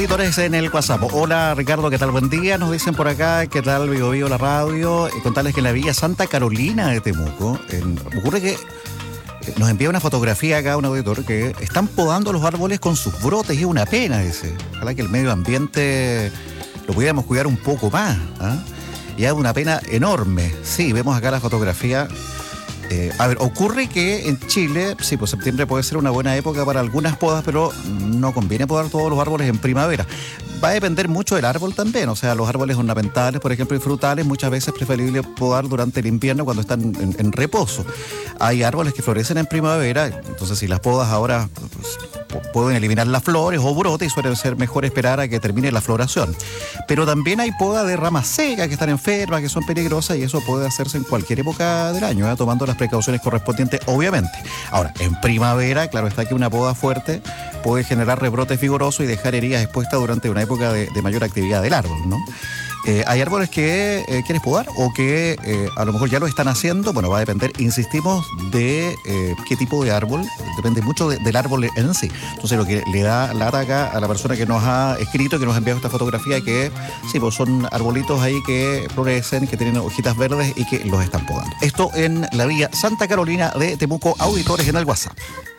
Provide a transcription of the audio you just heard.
auditores en el WhatsApp. Hola Ricardo, ¿qué tal? Buen día. Nos dicen por acá, ¿qué tal? Vivo Vivo la radio. Contarles que en la Villa Santa Carolina de Temuco, ocurre que nos envía una fotografía acá un auditor que están podando los árboles con sus brotes y es una pena, dice. Ojalá que el medio ambiente lo pudiéramos cuidar un poco más, ¿eh? Y es una pena enorme. Sí, vemos acá la fotografía. Ocurre que en Chile, sí, pues septiembre puede ser una buena época para algunas podas, pero no conviene podar todos los árboles en primavera. Va a depender mucho del árbol también, o sea, los árboles ornamentales, por ejemplo, y frutales, muchas veces es preferible podar durante el invierno cuando están en reposo. Hay árboles que florecen en primavera, entonces si las podas ahora pueden eliminar las flores o brotes y suele ser mejor esperar a que termine la floración. Pero también hay poda de ramas secas que están enfermas, que son peligrosas y eso puede hacerse en cualquier época del año, tomando las precauciones correspondientes, obviamente. Ahora, en primavera, claro está que una poda fuerte puede generar rebrotes vigorosos y dejar heridas expuestas durante una época de mayor actividad del árbol, ¿no? Hay árboles que quieres podar o que a lo mejor ya lo están haciendo. Bueno, va a depender, insistimos, de qué tipo de árbol. Depende mucho del árbol en sí. Entonces lo que le da lata acá a la persona que nos ha escrito, que nos ha enviado esta fotografía, que sí, pues son arbolitos ahí que florecen, que tienen hojitas verdes y que los están podando. Esto en la Villa Santa Carolina de Temuco, auditores en el WhatsApp.